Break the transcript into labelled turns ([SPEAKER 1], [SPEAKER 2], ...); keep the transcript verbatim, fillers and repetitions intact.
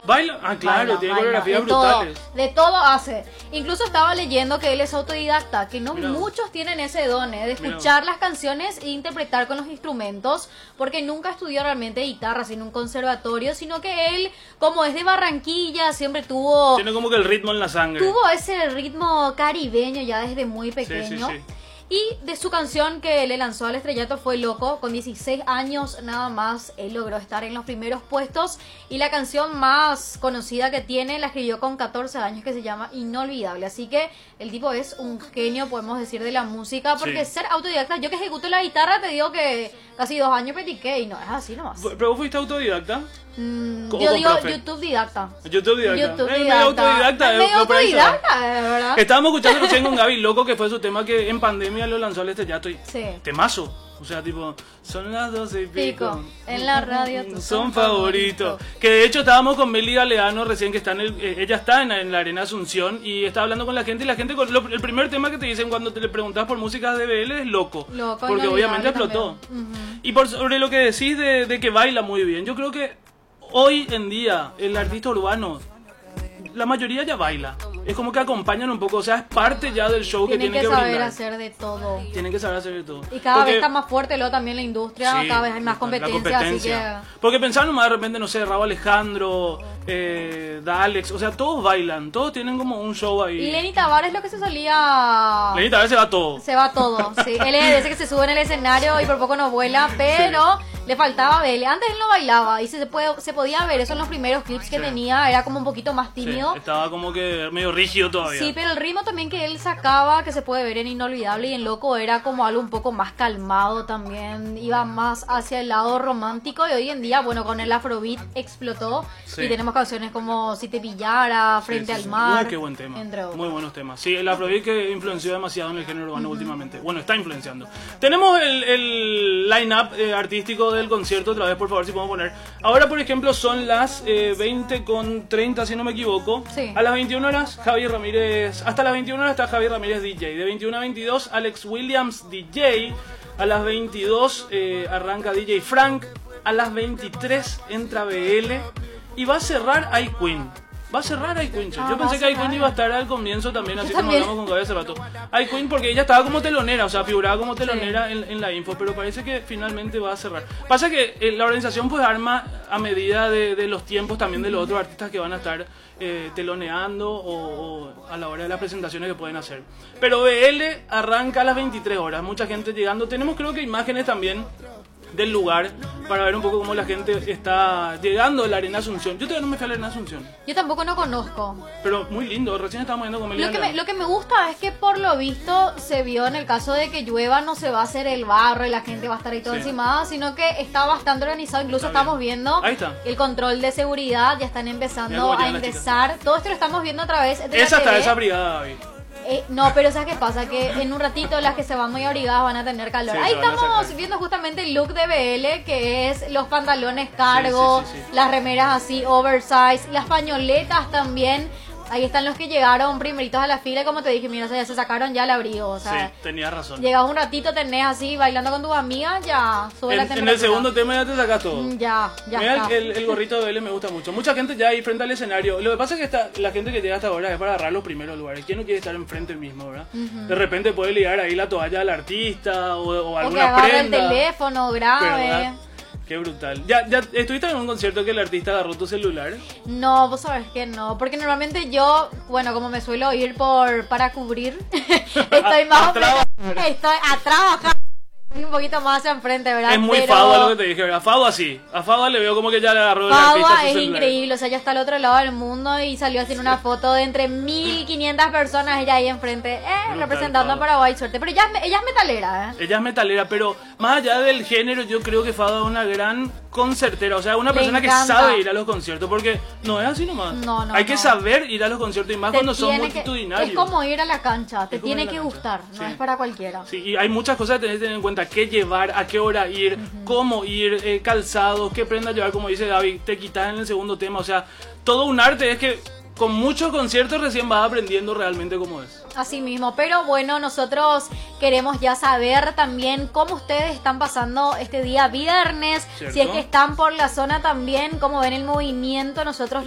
[SPEAKER 1] Baila, ah, claro,
[SPEAKER 2] Baila,
[SPEAKER 1] tiene
[SPEAKER 2] baila,
[SPEAKER 1] coreografías
[SPEAKER 2] de todo,
[SPEAKER 1] brutales.
[SPEAKER 2] de todo hace. Incluso estaba leyendo que él es autodidacta, que no
[SPEAKER 1] Mirá.
[SPEAKER 2] muchos tienen ese don, ¿eh? De
[SPEAKER 1] Mirá.
[SPEAKER 2] escuchar las canciones e interpretar con los instrumentos, porque nunca estudió realmente guitarra en un conservatorio, sino que él, como es de Barranquilla, siempre tuvo,
[SPEAKER 1] Tiene como que el ritmo en la sangre.
[SPEAKER 2] tuvo ese ritmo caribeño ya desde muy
[SPEAKER 1] Sí,
[SPEAKER 2] pequeño.
[SPEAKER 1] sí, sí.
[SPEAKER 2] Y de su canción que le lanzó al estrellato fue Loco, con dieciséis años nada más, él logró estar en los primeros puestos. Y la canción más conocida que tiene la escribió con catorce años, que se llama Inolvidable. Así que el tipo es un genio, podemos decir, de la música, porque
[SPEAKER 1] Sí.
[SPEAKER 2] ser autodidacta, yo que ejecuto la guitarra te digo que casi dos años practiqué y no es así nomás.
[SPEAKER 1] ¿Pero vos fuiste autodidacta?
[SPEAKER 2] Mm,
[SPEAKER 1] ¿O
[SPEAKER 2] yo
[SPEAKER 1] con
[SPEAKER 2] digo
[SPEAKER 1] profe?
[SPEAKER 2] YouTube didacta.
[SPEAKER 1] YouTube didacta.
[SPEAKER 2] YouTube
[SPEAKER 1] Eh, medio
[SPEAKER 2] didacta.
[SPEAKER 1] autodidacta. eh,
[SPEAKER 2] Medio
[SPEAKER 1] lo por ahí se va.
[SPEAKER 2] autodidacta, de verdad.
[SPEAKER 1] Estábamos escuchando recién con Gaby Loco, que fue su tema que en pandemia lo lanzó al estrellato. Y
[SPEAKER 2] Sí.
[SPEAKER 1] temazo. O sea, tipo, son las doce y pico.
[SPEAKER 2] Pico, en la radio tus
[SPEAKER 1] Son
[SPEAKER 2] son
[SPEAKER 1] favoritos.
[SPEAKER 2] favoritos.
[SPEAKER 1] Que de hecho estábamos con Meli Galeano recién, que está en el, eh, ella está en, en la Arena Asunción y está hablando con la gente. Y la gente, con, lo- el primer tema que te dicen cuando te le preguntas por música de B L es Loco.
[SPEAKER 2] Loco,
[SPEAKER 1] porque
[SPEAKER 2] Inolvidable
[SPEAKER 1] obviamente explotó.
[SPEAKER 2] también. Ujú.
[SPEAKER 1] Y por sobre lo que decís de, de que baila muy bien, yo creo que hoy en día el artista urbano, la mayoría ya baila. Es como que acompañan un poco, o sea, es parte ya del show que
[SPEAKER 2] Tienen
[SPEAKER 1] tienen
[SPEAKER 2] que
[SPEAKER 1] que,
[SPEAKER 2] saber
[SPEAKER 1] brindar.
[SPEAKER 2] hacer de todo.
[SPEAKER 1] Tienen que saber hacer de todo.
[SPEAKER 2] Y cada
[SPEAKER 1] Porque-
[SPEAKER 2] vez está más fuerte luego también la industria,
[SPEAKER 1] Sí,
[SPEAKER 2] cada vez hay más
[SPEAKER 1] la
[SPEAKER 2] competencia, así que...
[SPEAKER 1] Porque pensaban nomás de repente, no sé, Raúl Alejandro, eh, Da Alex, o sea, todos bailan, todos tienen como un show ahí.
[SPEAKER 2] Y Lenny Tavares lo que se solía...
[SPEAKER 1] Lenita a veces va todo.
[SPEAKER 2] Se va todo, sí. Él es de ese que se sube en el escenario y por poco no vuela, pero le faltaba verle. Antes él no bailaba y se, puede, se podía ver eso en los primeros clips que
[SPEAKER 1] Sí.
[SPEAKER 2] tenía, era como un poquito más
[SPEAKER 1] Sí,
[SPEAKER 2] tímido.
[SPEAKER 1] estaba como que medio rígido todavía.
[SPEAKER 2] Sí, pero el ritmo también que él sacaba, que se puede ver en Inolvidable y en Loco, era como algo un poco más calmado también, iba más hacia el lado romántico y hoy en día, bueno, con el Afrobeat explotó
[SPEAKER 1] Sí.
[SPEAKER 2] y tenemos canciones como Si te pillara, Frente
[SPEAKER 1] Sí, sí,
[SPEAKER 2] al
[SPEAKER 1] sí.
[SPEAKER 2] mar,
[SPEAKER 1] Uy, qué buen tema.
[SPEAKER 2] entre otros.
[SPEAKER 1] Muy buenos temas. Sí, el Afrobeat que influenció demasiado en el género urbano últimamente. Bueno, está influenciando. Tenemos el, el line-up eh, artístico del concierto otra vez, por favor, si podemos poner. Ahora, por ejemplo, son las eh, veinte con treinta, si no me equivoco.
[SPEAKER 2] Sí.
[SPEAKER 1] A las veintiuna horas, Javi Ramírez. Hasta las veintiuna horas está Javi Ramírez D J. De veintiuna a veintidós, Alex Williams D J. A las veintidós eh, arranca D J Frank. A las veintitrés entra B L. Y va a cerrar iQueen. Va a cerrar iQueen. Yo
[SPEAKER 2] Ah, va
[SPEAKER 1] pensé
[SPEAKER 2] a
[SPEAKER 1] que iQueen
[SPEAKER 2] cerrar.
[SPEAKER 1] iba a estar al comienzo también, así
[SPEAKER 2] Yo
[SPEAKER 1] como
[SPEAKER 2] también.
[SPEAKER 1] hablamos con Gaby hace rato. iQueen porque ella estaba como telonera, o sea, figuraba como telonera en, en la info, pero parece que finalmente va a cerrar. Pasa que eh, la organización pues arma a medida de, de los tiempos también de los otros artistas que van a estar eh, teloneando o, o a la hora de las presentaciones que pueden hacer. Pero B L arranca a las veintitrés horas, mucha gente llegando. Tenemos creo que imágenes también del lugar para ver un poco cómo la gente está llegando a la Arena Asunción. Yo todavía no me fui a la Arena Asunción,
[SPEAKER 2] Yo tampoco no conozco.
[SPEAKER 1] pero muy lindo. Recién estábamos viendo con
[SPEAKER 2] Lo
[SPEAKER 1] Melina.
[SPEAKER 2] que, me, lo que me gusta es que por lo visto se vio en el caso de que llueva no se va a hacer el barro y la gente va a estar ahí todo
[SPEAKER 1] Sí.
[SPEAKER 2] encimada, sino que está bastante organizado. Incluso
[SPEAKER 1] Está
[SPEAKER 2] estamos
[SPEAKER 1] bien.
[SPEAKER 2] viendo
[SPEAKER 1] Ahí está.
[SPEAKER 2] el control de seguridad, ya están
[SPEAKER 1] Mira
[SPEAKER 2] empezando
[SPEAKER 1] cómo
[SPEAKER 2] a
[SPEAKER 1] llegan las
[SPEAKER 2] ingresar. Todo esto lo estamos viendo a través de
[SPEAKER 1] Esa
[SPEAKER 2] la
[SPEAKER 1] está
[SPEAKER 2] T V.
[SPEAKER 1] desabrigada, Gaby.
[SPEAKER 2] Eh, no, pero ¿sabes qué pasa? Que en un ratito las que se van muy abrigadas van a tener calor.
[SPEAKER 1] Sí,
[SPEAKER 2] Ahí
[SPEAKER 1] se van a
[SPEAKER 2] estamos
[SPEAKER 1] sacar.
[SPEAKER 2] viendo justamente el look de B L, que es los pantalones cargo,
[SPEAKER 1] Sí, sí, sí, sí.
[SPEAKER 2] las remeras así oversize, las pañoletas también. Ahí están los que llegaron primeritos a la fila y como te dije, mira, o sea, ya se sacaron ya el abrigo. O sea,
[SPEAKER 1] Sí, tenías razón.
[SPEAKER 2] llegas un ratito, tenés así bailando con tus amigas, ya sube la
[SPEAKER 1] En, en
[SPEAKER 2] temperatura.
[SPEAKER 1] el segundo tema ya te sacas todo.
[SPEAKER 2] Mm, Ya, ya
[SPEAKER 1] Mira,
[SPEAKER 2] está.
[SPEAKER 1] el, el gorrito de L me gusta mucho. Mucha gente ya ahí frente al escenario. Lo que pasa es que está, la gente que llega hasta ahora es para agarrar los primeros lugares. ¿Quién no quiere estar enfrente mismo, verdad? De repente puede ligar ahí la toalla al artista o, o
[SPEAKER 2] O que
[SPEAKER 1] alguna
[SPEAKER 2] agarre el
[SPEAKER 1] prenda.
[SPEAKER 2] teléfono, grave.
[SPEAKER 1] ¿Verdad? Qué brutal. ¿Ya, ya estuviste en un concierto que el artista agarró tu celular?
[SPEAKER 2] No, vos sabés que no, porque normalmente yo, bueno, como me suelo ir por para cubrir, estoy más
[SPEAKER 1] A
[SPEAKER 2] o menos, estoy a trabajar un poquito más hacia enfrente, ¿verdad?
[SPEAKER 1] Es muy
[SPEAKER 2] Pero
[SPEAKER 1] Fado lo que te dije, ¿verdad? Fado así. A Fado le veo como que ya le agarró el artista
[SPEAKER 2] Fagua
[SPEAKER 1] su
[SPEAKER 2] es
[SPEAKER 1] celular.
[SPEAKER 2] increíble, o sea, ella está al otro lado del mundo y salió haciendo una foto de entre mil quinientas personas ella ahí enfrente, eh,
[SPEAKER 1] Brutal,
[SPEAKER 2] representando a
[SPEAKER 1] Fado.
[SPEAKER 2] Paraguay, suerte. Pero ella, es me- ella es metalera, ¿eh?
[SPEAKER 1] Ella es metalera, pero más allá del género, yo creo que Fado es una gran concertera. O sea, una
[SPEAKER 2] Le
[SPEAKER 1] persona que
[SPEAKER 2] encanta.
[SPEAKER 1] sabe ir a los conciertos, porque no es así nomás.
[SPEAKER 2] No, no,
[SPEAKER 1] Hay que
[SPEAKER 2] no.
[SPEAKER 1] saber ir a los conciertos y más
[SPEAKER 2] Te
[SPEAKER 1] cuando son
[SPEAKER 2] tiene que-
[SPEAKER 1] multitudinarios.
[SPEAKER 2] es como ir a la cancha, te
[SPEAKER 1] Es como ir
[SPEAKER 2] tiene
[SPEAKER 1] a la
[SPEAKER 2] que
[SPEAKER 1] cancha.
[SPEAKER 2] gustar, no
[SPEAKER 1] Sí.
[SPEAKER 2] es para cualquiera.
[SPEAKER 1] Sí, y hay muchas cosas que tenés que tener en cuenta. Qué llevar, a qué hora ir, cómo ir, eh, calzado, qué prenda llevar, como dice David. Te quitas en el segundo tema. O sea, todo un arte. Es que con muchos conciertos recién vas aprendiendo realmente cómo es.
[SPEAKER 2] Así mismo, pero bueno, nosotros queremos ya saber también cómo ustedes están pasando este día viernes,
[SPEAKER 1] ¿Cierto?
[SPEAKER 2] si es que están por la zona también, cómo ven el movimiento, nosotros